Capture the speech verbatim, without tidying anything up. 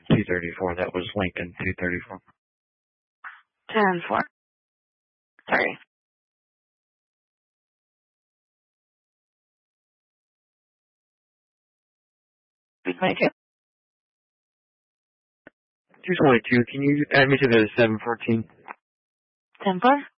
two thirty-four. That was Lincoln two thirty-four. ten four. Sorry. two twenty-two. two twenty-two. Can you add me to the seven fourteen? ten four.